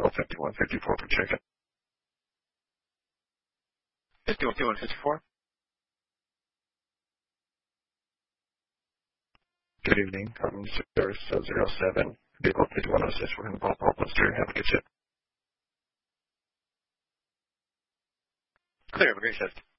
Vehicle 5154 for check-in. 5154. Good evening. Service 07. Vehicle 5106. We're going to call Paul Steer. Have a good shift. Clear. Have a great shift.